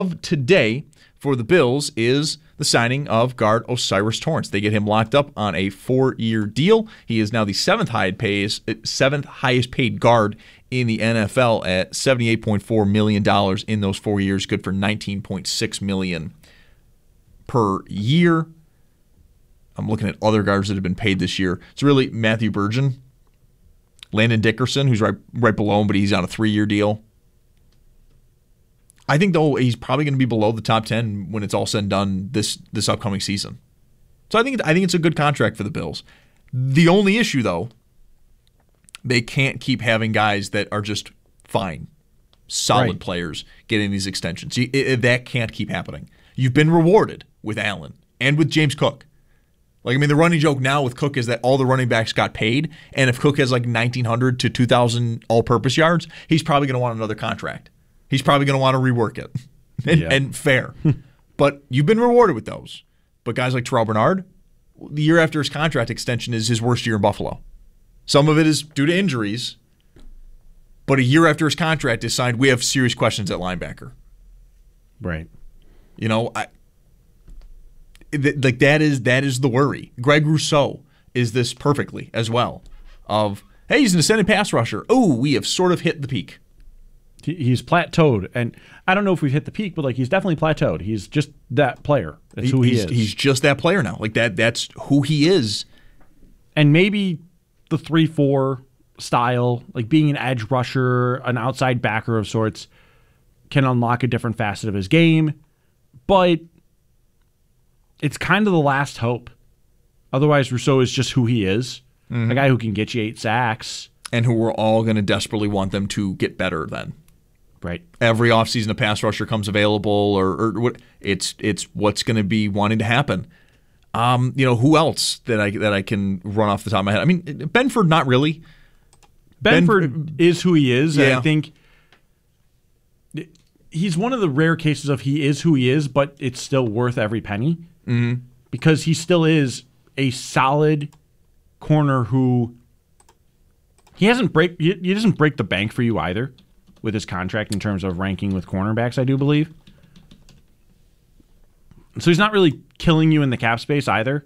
today for the Bills is the signing of guard O'Cyrus Torrence. They get him locked up on a 4-year deal. He is now the seventh highest paid guard in the NFL at $78.4 million in those 4 years, good for $19.6 million per year. I'm looking at other guards that have been paid this year. It's really Matthew Bergeron, Landon Dickerson, who's right below him, but he's on a 3-year deal. I think, though, he's probably going to be below the top 10 when it's all said and done this upcoming season. So I think it's a good contract for the Bills. The only issue, though, they can't keep having guys that are just fine, solid players getting these extensions. That can't keep happening. You've been rewarded with Allen and with James Cook. The running joke now with Cook is that all the running backs got paid, and if Cook has 1,900 to 2,000 all-purpose yards, he's probably going to want another contract. He's probably going to want to rework it. And fair. But you've been rewarded with those. But guys like Terrell Bernard, the year after his contract extension is his worst year in Buffalo. Some of it is due to injuries, but a year after his contract is signed, we have serious questions at linebacker. Right. That is the worry. Greg Rousseau is this perfectly as well. Of, hey, he's an ascending pass rusher. Oh, we have sort of hit the peak. He's plateaued, and I don't know if we've hit the peak, but he's definitely plateaued. He's just that player. That's who he is. He's just that player now. That's who he is. And maybe the 3-4 style, being an edge rusher, an outside backer of sorts, can unlock a different facet of his game, but it's kind of the last hope. Otherwise, Rousseau is just who he is, a guy who can get you 8 sacks. And who we're all going to desperately want them to get better then. Right. Every offseason a pass rusher comes available, or what it's what's going to be wanting to happen. Who else that I can run off the top of my head? Benford, not really. Benford is who he is. Yeah. And I think he's one of the rare cases of he is who he is, but it's still worth every penny. Mm-hmm. Because he still is a solid corner who he doesn't break the bank for you either with his contract in terms of ranking with cornerbacks, I do believe. So he's not really killing you in the cap space either.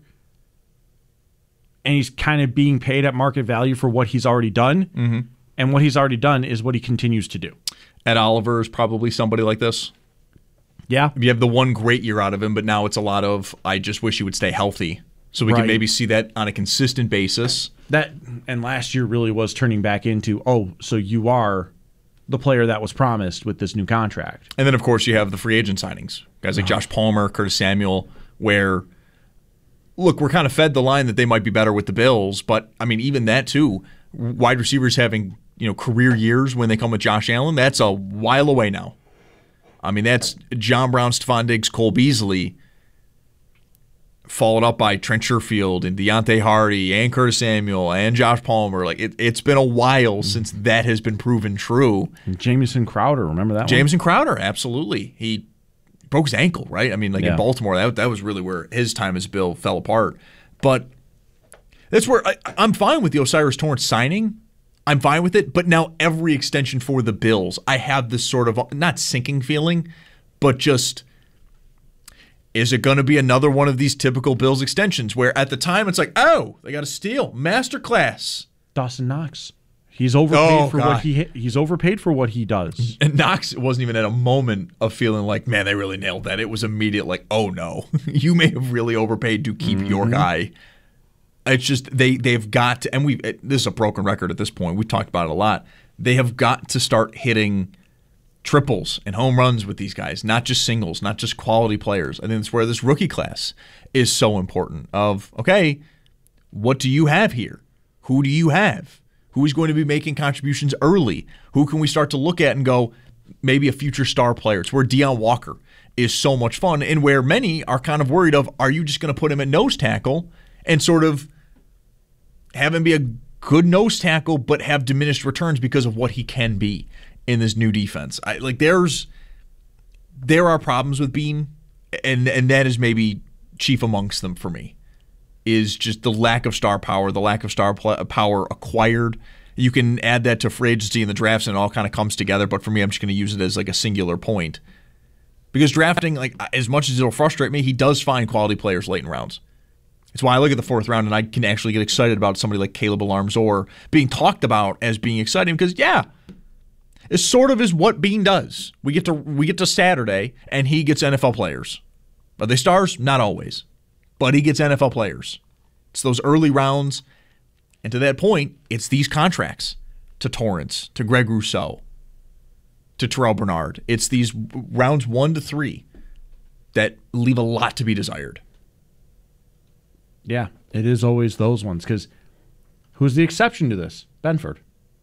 And he's kind of being paid at market value for what he's already done. Mm-hmm. And what he's already done is what he continues to do. Ed Oliver is probably somebody like this. Yeah. You have the one great year out of him, but now it's a lot of, I just wish he would stay healthy. So we can maybe see that on a consistent basis. And last year really was turning back into, so you are the player that was promised with this new contract. And then, of course, you have the free agent signings. Guys like Josh Palmer, Curtis Samuel, where, look, we're kind of fed the line that they might be better with the Bills, but, even that, too, wide receivers having, career years when they come with Josh Allen, that's a while away now. That's John Brown, Stephon Diggs, Cole Beasley, followed up by Trent Sherfield and Deontay Hardy and Curtis Samuel and Josh Palmer. It's been a while since that has been proven true. And Jamison Crowder, remember that one? Jamison Crowder, absolutely. He broke his ankle, right? In Baltimore, that was really where his time as a Bill fell apart. But that's where I'm fine with the O'Cyrus Torrence signing. I'm fine with it. But now every extension for the Bills, I have this sort of, not sinking feeling, but just, is it going to be another one of these typical Bills extensions where at the time it's they got a steal, masterclass. Dawson Knox. He's overpaid for what he's overpaid for what he does. And Knox wasn't even at a moment of feeling like, man, they really nailed that. It was immediate oh no, you may have really overpaid to keep your guy. It's just they've got to, and this is a broken record at this point. We've talked about it a lot. They have got to start hitting triples and home runs with these guys, not just singles, not just quality players. I think that's where this rookie class is so important of, okay, what do you have here? Who do you have? Who is going to be making contributions early? Who can we start to look at and go, maybe a future star player? It's where Deion Walker is so much fun and where many are kind of worried of, are you just going to put him at nose tackle and sort of have him be a good nose tackle but have diminished returns because of what he can be in this new defense? There are problems with Bean, and that is maybe chief amongst them for me, is just the lack of star power, the lack of star power acquired. You can add that to free agency and the drafts and it all kind of comes together, but for me, I'm just going to use it as a singular point. Because drafting, like as much as it'll frustrate me, he does find quality players late in rounds. It's why I look at the 4th round and I can actually get excited about somebody like Caleb Alarm-Zor being talked about as being exciting because, yeah, it sort of is what Bean does. We get to Saturday and he gets NFL players. Are they stars? Not always. But he gets NFL players. It's those early rounds. And to that point, it's these contracts to Torrance, to Greg Rousseau, to Terrell Bernard. It's these rounds 1 to 3 that leave a lot to be desired. Yeah, it is always those ones because who's the exception to this? Benford.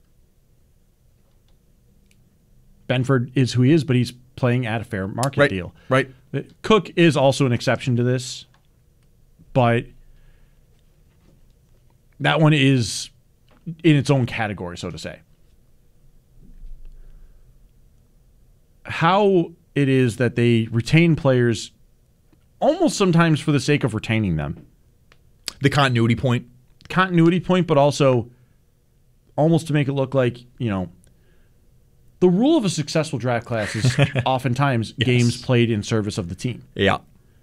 Benford is who he is, but he's playing at a fair market deal. Right. Cook is also an exception to this, but that one is in its own category, so to say. How it is that they retain players almost sometimes for the sake of retaining them. The continuity point. But also almost to make it look like, the rule of a successful draft class is oftentimes games played in service of the team. Yeah.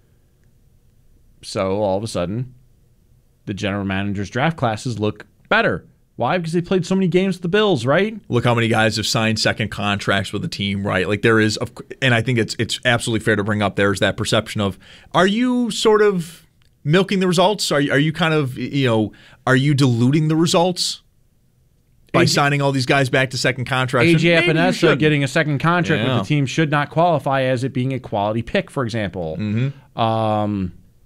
So all of a sudden, the general manager's draft classes look better. Why? Because they played so many games with the Bills, right? Look how many guys have signed second contracts with the team, right? Like there is, and I think it's absolutely fair to bring up. There's that perception of, are you sort of milking the results? Are you kind of, are you diluting the results by signing all these guys back to second contracts? AJ Epinesa getting a second contract with the team should not qualify as it being a quality pick, for example. Mm-hmm.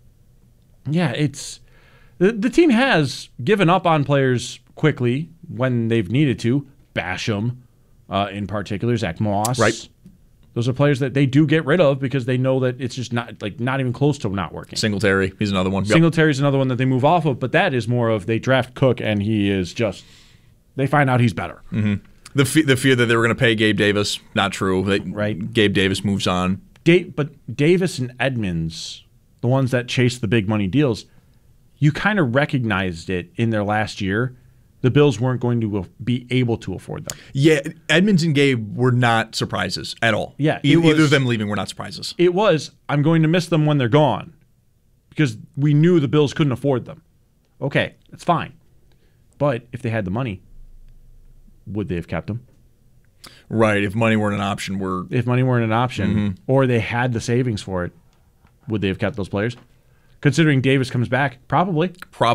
It's the team has given up on players quickly when they've needed to. Basham, in particular, Zach Moss. Right. Those are players that they do get rid of because they know that it's just not even close to not working. Singletary, he's another one. Singletary's another one that they move off of, but that is more of they draft Cook and he is just, they find out he's better. Mm-hmm. The fear that they were going to pay Gabe Davis, not true. Right. Gabe Davis moves on. But Davis and Edmonds, the ones that chase the big money deals, you kind of recognized it in their last year. The Bills weren't going to be able to afford them. Yeah, Edmonds and Gabe were not surprises at all. Yeah, either of them leaving were not surprises. It was, I'm going to miss them when they're gone because we knew the Bills couldn't afford them. Okay, that's fine. But if they had the money, would they have kept them? Right, if money weren't an option, or they had the savings for it, would they have kept those players? Considering Davis comes back, probably.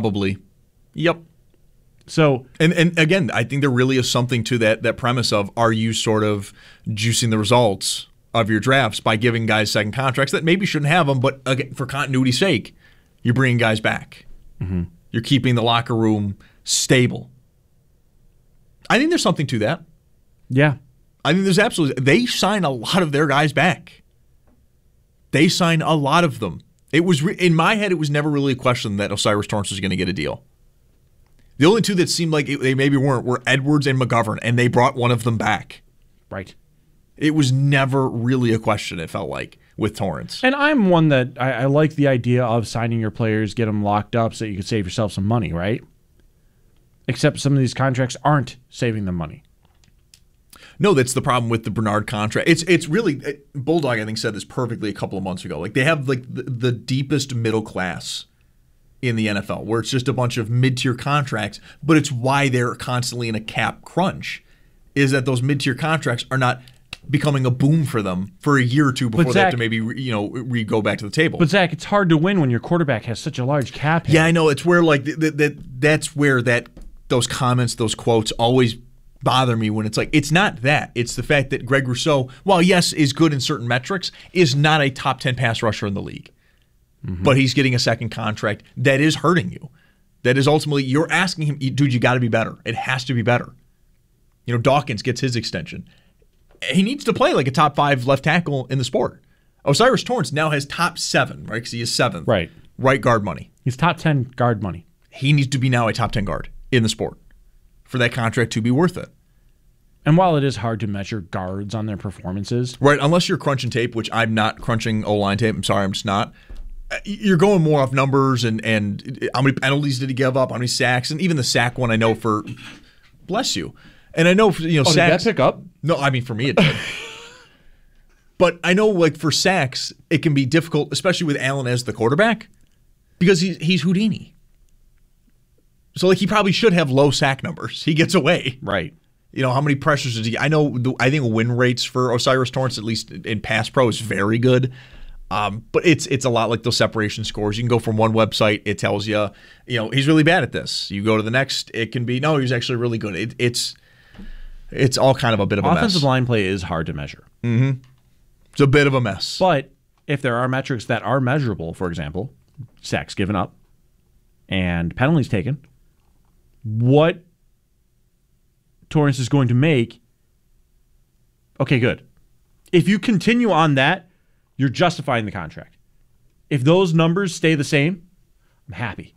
Yep. So and again, I think there really is something to that premise of, are you sort of juicing the results of your drafts by giving guys second contracts that maybe shouldn't have them, but again, for continuity's sake, you're bringing guys back. Mm-hmm. You're keeping the locker room stable. I think there's something to that. Yeah. I think there's absolutely. They sign a lot of their guys back. They sign a lot of them. It was in my head, it was never really a question that O'Cyrus Torrence was going to get a deal. The only two that seemed like they maybe weren't were Edwards and McGovern, and they brought one of them back. Right. It was never really a question, it felt like, with Torrance. And I'm one that I like the idea of signing your players, get them locked up so that you can save yourself some money, right? Except some of these contracts aren't saving them money. No, that's the problem with the Bernard contract. It's really Bulldog, I think, said this perfectly a couple of months ago. Like they have like the deepest middle class in the NFL, where it's just a bunch of mid-tier contracts, but it's why they're constantly in a cap crunch, is that those mid-tier contracts are not becoming a boom for them for a year or two before they have to maybe go back to the table. But Zach, it's hard to win when your quarterback has such a large cap hit. Yeah, I know. It's where like that's where those comments, those quotes always bother me, when it's like, it's not that. It's the fact that Greg Rousseau, while yes, is good in certain metrics, is not a top 10 pass rusher in the league. Mm-hmm. But he's getting a second contract that is hurting you. That is ultimately, you're asking him, dude, you got to be better. It has to be better. Dawkins gets his extension. He needs to play like a top 5 left tackle in the sport. O'Cyrus Torrence now has top 7, right? Because he is 7th. Right guard money. He's top 10 guard money. He needs to be now a top 10 guard in the sport for that contract to be worth it. And while it is hard to measure guards on their performances. Right, unless you're crunching tape, which I'm not crunching O-line tape. I'm sorry, I'm just not. You're going more off numbers and how many penalties did he give up, how many sacks, and even the sack one I know for, bless you. And I know, sacks. Did that pick up? No, I mean, for me it did. But I know, like, for sacks, it can be difficult, especially with Allen as the quarterback, because he's Houdini. So, like, he probably should have low sack numbers. He gets away. Right. You know, how many pressures does he? I think win rates for O'Cyrus Torrence, at least in pass pro, is very good. But it's a lot like those separation scores. You can go from one website, it tells you, he's really bad at this. You go to the next, it can be, no, he's actually really good. It's all kind of a bit of a mess. Offensive line play is hard to measure. Mm-hmm. It's a bit of a mess. But if there are metrics that are measurable, for example, sacks given up and penalties taken, what Torrence is going to make, okay, good. If you continue on that, you're justifying the contract. If those numbers stay the same, I'm happy.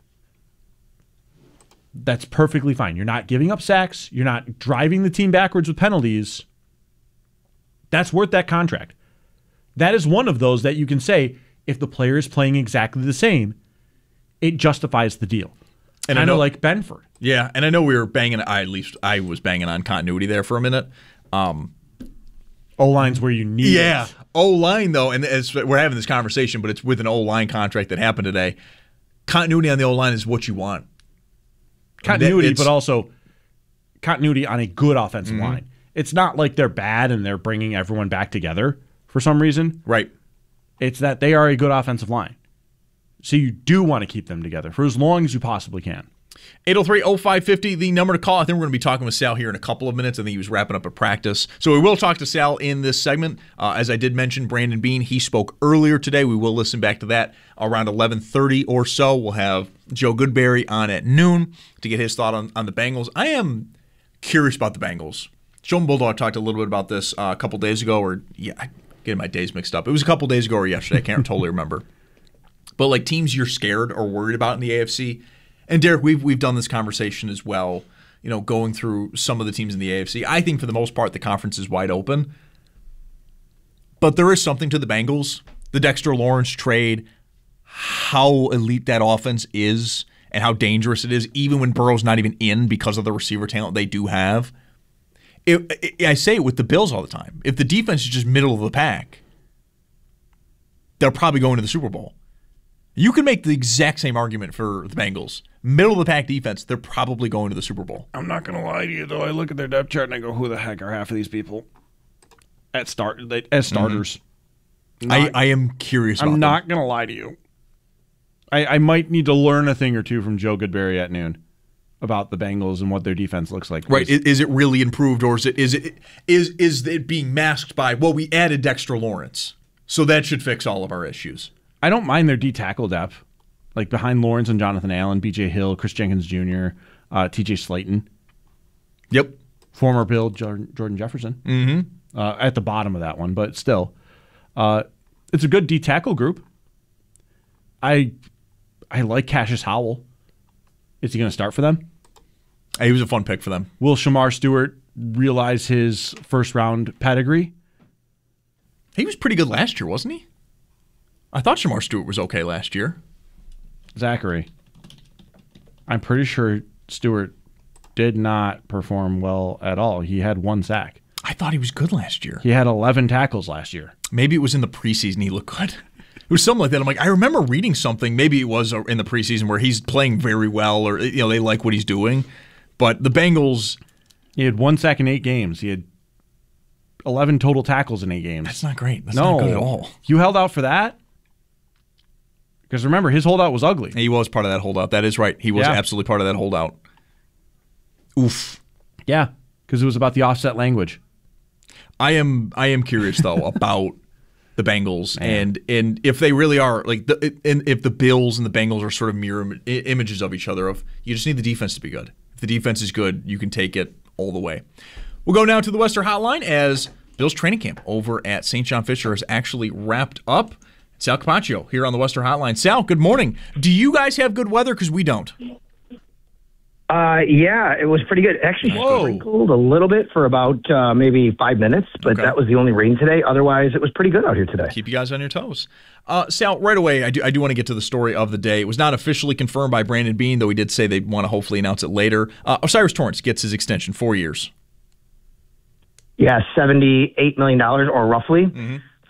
That's perfectly fine. You're not giving up sacks. You're not driving the team backwards with penalties. That's worth that contract. That is one of those that you can say, if the player is playing exactly the same, it justifies the deal. And I know, like Benford. Yeah, and I know we were banging, at least I was banging on continuity there for a minute. O-line's where you need it. O-line, though, and we're having this conversation, but it's with an O-line contract that happened today. Continuity on the O-line is what you want. Continuity, but also continuity on a good offensive line. It's not like they're bad and they're bringing everyone back together for some reason. Right. It's that they are a good offensive line. So you do want to keep them together for as long as you possibly can. 803-0550, the number to call. I think we're going to be talking with Sal here in a couple of minutes. I think he was wrapping up a practice. So we will talk to Sal in this segment. As I did mention, Brandon Beane, he spoke earlier today. We will listen back to that around 11:30 or so. We'll have Joe Goodberry on at noon to get his thought on the Bengals. I am curious about the Bengals. Joe Bulldog talked a little bit about this a couple days ago, I'm getting my days mixed up. It was a couple days ago or yesterday. I can't totally remember. But like teams you're scared or worried about in the AFC. And Derek, we've done this conversation as well, going through some of the teams in the AFC. I think for the most part the conference is wide open. But there is something to the Bengals. The Dexter Lawrence trade, how elite that offense is and how dangerous it is, even when Burrow's not even in because of the receiver talent they do have. I say it with the Bills all the time. If the defense is just middle of the pack, they're probably going to the Super Bowl. You can make the exact same argument for the Bengals. Middle of the pack defense, they're probably going to the Super Bowl. I'm not going to lie to you, though. I look at their depth chart and I go, who the heck are half of these people as starters? I am curious about I'm not going to lie to you. I might need to learn a thing or two from Joe Goodberry at noon about the Bengals and what their defense looks like. Right. Is it really improved, or is it being masked by, well, we added Dexter Lawrence, so that should fix all of our issues? I don't mind their D-tackle depth, like behind Lawrence and Jonathan Allen, B.J. Hill, Chris Jenkins Jr., T.J. Slayton. Yep. Former Bill Jordan Jefferson. Mm-hmm. At the bottom of that one, but still. It's a good D-tackle group. I like Cassius Howell. Is he going to start for them? He was a fun pick for them. Will Shamar Stewart realize his first-round pedigree? He was pretty good last year, wasn't he? I thought Shamar Stewart was okay last year. Zachary, I'm pretty sure Stewart did not perform well at all. He had 1 sack. I thought he was good last year. He had 11 tackles last year. Maybe it was in the preseason he looked good. It was something like that. I'm like, I remember reading something. Maybe it was in the preseason where he's playing very well, or they like what he's doing. But the Bengals, he had 1 sack in 8 games. He had 11 total tackles in 8 games. That's not great. That's not good at all. You held out for that? Because remember, his holdout was ugly. He was part of that holdout. That is right. He was absolutely part of that holdout. Oof. Yeah, because it was about the offset language. I am curious though about the Bengals and if they really are like if the Bills and the Bengals are sort of mirror images of each other. Of you just need the defense to be good. If the defense is good, you can take it all the way. We'll go now to the Western Hotline as Bills training camp over at St. John Fisher has actually wrapped up. Sal Capaccio here on the Western Hotline. Sal, good morning. Do you guys have good weather? Because we don't. Yeah, it was pretty good. Actually, sprinkled a little bit for about maybe 5 minutes, but that was the only rain today. Otherwise, it was pretty good out here today. Keep you guys on your toes. Sal, right away, I do want to get to the story of the day. It was not officially confirmed by Brandon Beane, though he did say they want to hopefully announce it later. O'Cyrus Torrence gets his extension, 4 years. Yeah, $78 million or roughly.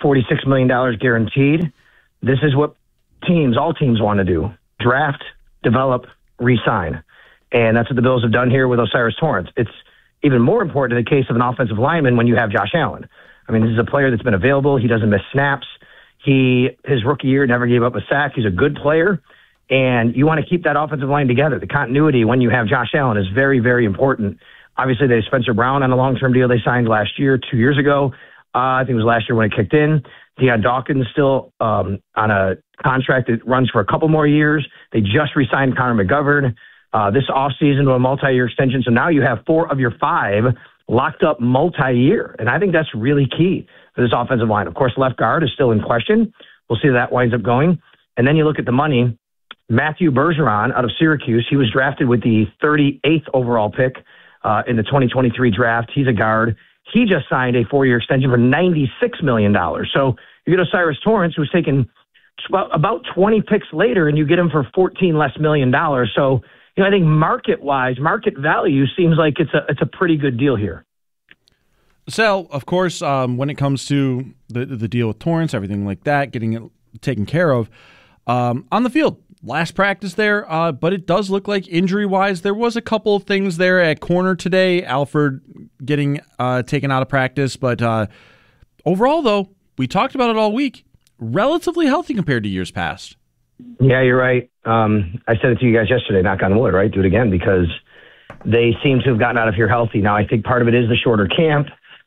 $46 million guaranteed. This is what all teams want to do. Draft, develop, re-sign. And that's what the Bills have done here with O'Cyrus Torrence. It's even more important in the case of an offensive lineman when you have Josh Allen. I mean, this is a player that's been available. He doesn't miss snaps. His rookie year never gave up a sack. He's a good player. And you want to keep that offensive line together. The continuity when you have Josh Allen is very, very important. Obviously, they have Spencer Brown on a long-term deal they signed last year, 2 years ago. I think it was last year when it kicked in. Deion Dawkins still on a contract that runs for a couple more years. They just re-signed Connor McGovern this offseason to a multi-year extension. So now you have 4 of your 5 locked up multi-year. And I think that's really key for this offensive line. Of course, left guard is still in question. We'll see how that winds up going. And then you look at the money. Matthew Bergeron out of Syracuse, he was drafted with the 38th overall pick in the 2023 draft. He's a guard. He just signed a 4-year extension for $96 million. So you get O'Cyrus Torrence, who's taken about 20 picks later, and you get him for $14 less million. So, I think market-wise, market value seems like it's a pretty good deal here. Sal, of course, when it comes to the deal with Torrence, everything like that, getting it taken care of, on the field, last practice there, but it does look like injury-wise, there was a couple of things there at corner today. Alford getting taken out of practice, but overall, though, we talked about it all week. Relatively healthy compared to years past. Yeah, you're right. I said it to you guys yesterday, knock on wood, right? Do it again, because they seem to have gotten out of here healthy. Now, I think part of it is the shorter camp,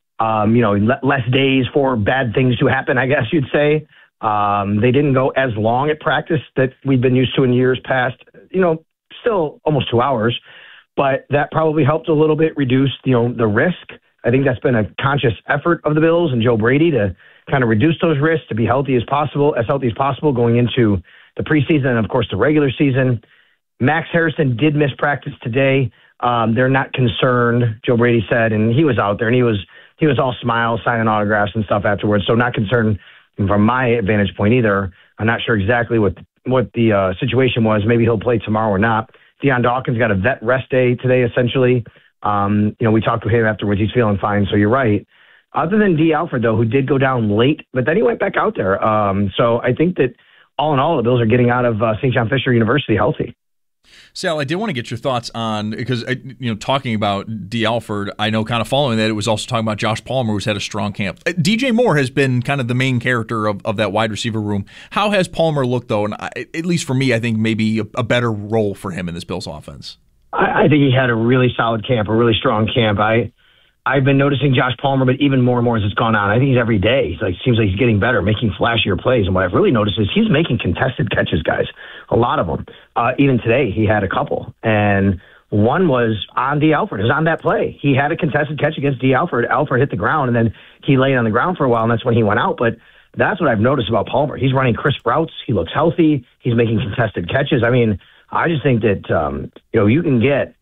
less days for bad things to happen, I guess you'd say. They didn't go as long at practice that we've been used to in years past, still almost 2 hours, but that probably helped a little bit reduce, the risk. I think that's been a conscious effort of the Bills and Joe Brady to kind of reduce those risks, to be healthy as possible going into the preseason and, of course, the regular season. Max Harrison did miss practice today. They're not concerned, Joe Brady said, and he was out there, and he was all smiles, signing autographs and stuff afterwards, so not concerned from my vantage point either. I'm not sure exactly what the situation was. Maybe he'll play tomorrow or not. Deion Dawkins got a vet rest day today, essentially. We talked to him afterwards. He's feeling fine, so you're right. Other than D. Alford, though, who did go down late, but then he went back out there. So I think that all in all, the Bills are getting out of St. John Fisher University healthy. Sal, I did want to get your thoughts on, because, talking about D. Alford, I know kind of following that, it was also talking about Josh Palmer, who's had a strong camp. DJ Moore has been kind of the main character of that wide receiver room. How has Palmer looked, though? And at least for me, I think maybe a better role for him in this Bills offense. I think he had a really solid camp, a really strong camp. I've been noticing Josh Palmer, but even more and more as it's gone on. I think he's every day. Seems like he's getting better, making flashier plays. And what I've really noticed is he's making contested catches, guys. A lot of them. Even today, he had a couple. And one was on D. Alford. It was on that play. He had a contested catch against D. Alford. Alford hit the ground, and then he laid on the ground for a while, and that's when he went out. But that's what I've noticed about Palmer. He's running crisp routes. He looks healthy. He's making contested catches. I mean, I just think that, you can get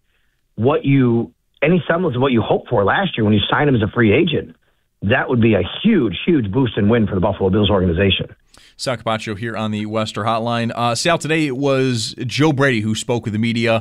any semblance of what you hoped for last year when you signed him as a free agent. That would be a huge, huge boost and win for the Buffalo Bills organization. Sal Capaccio here on the Wester Hotline. Sal, today it was Joe Brady who spoke with the media.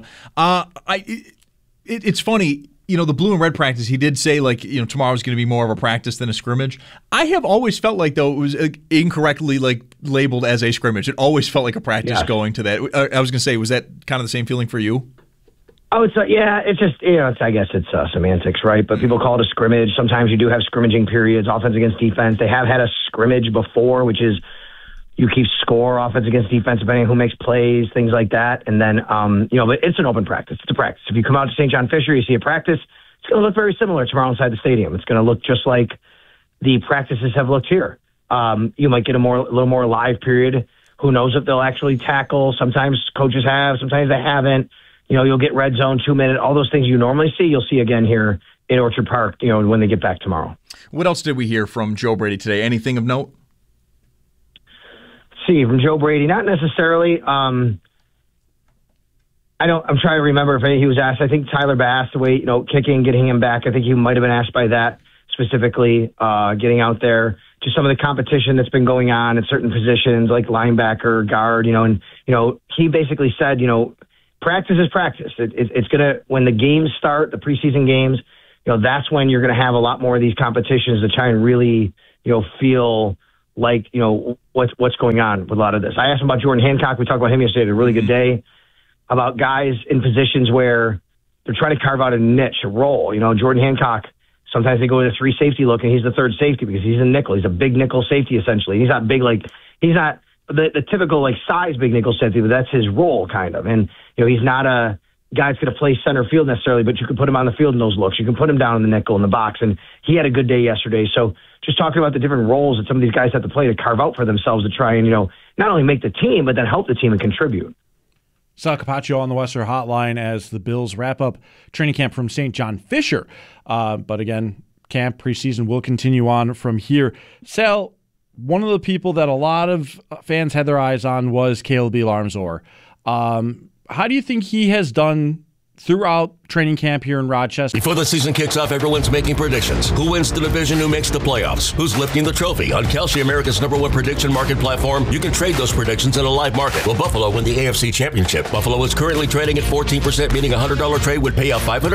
It's funny, the blue and red practice, he did say, tomorrow's going to be more of a practice than a scrimmage. I have always felt like, though, it was incorrectly labeled as a scrimmage. It always felt like a practice going to that. I was going to say, was that kind of the same feeling for you? Oh, it's just, I guess it's semantics, right? But people call it a scrimmage. Sometimes you do have scrimmaging periods, offense against defense. They have had a scrimmage before, which is you keep score, offense against defense, depending on who makes plays, things like that. And then, but it's an open practice. It's a practice. If you come out to St. John Fisher, you see a practice, it's going to look very similar tomorrow inside the stadium. It's going to look just like the practices have looked here. You might get a little more live period. Who knows if they'll actually tackle? Sometimes coaches have, sometimes they haven't. You'll get red zone, 2-minute, all those things you normally see, you'll see again here in Orchard Park, when they get back tomorrow. What else did we hear from Joe Brady today? Anything of note? See, from Joe Brady, not necessarily. I'm trying to remember if he was asked. I think Tyler Bass, the way, kicking, getting him back, I think he might have been asked by that specifically, getting out there. Just some of the competition that's been going on at certain positions like linebacker, guard, and he basically said, practice is practice. It's going to, when the games start, the preseason games, that's when you're going to have a lot more of these competitions to try and really, feel like, what's going on with a lot of this. I asked him about Jordan Hancock. We talked about him yesterday. Had a really good day about guys in positions where they're trying to carve out a niche, a role. Jordan Hancock, sometimes they go with a 3 safety look, and he's the third safety because he's a nickel. He's a big nickel safety, essentially. He's not big, he's not the typical, size big nickel safety, but that's his role, kind of. And, he's not a guy that's going to play center field necessarily, but you can put him on the field in those looks. You can put him down in the nickel in the box, and he had a good day yesterday. So just talking about the different roles that some of these guys have to play to carve out for themselves to try and, not only make the team, but then help the team and contribute. Sal Capaccio on the Western Hotline as the Bills wrap up training camp from St. John Fisher. But again, camp preseason will continue on from here. Sal, one of the people that a lot of fans had their eyes on was Caleb Elarmzor. How do you think he has done throughout training camp here in Rochester? Before the season kicks off, everyone's making predictions. Who wins the division? Who makes the playoffs? Who's lifting the trophy? On Kalshi, America's #1 prediction market platform, you can trade those predictions in a live market. Will Buffalo win the AFC Championship? Buffalo is currently trading at 14%, meaning a $100 trade would pay out $500.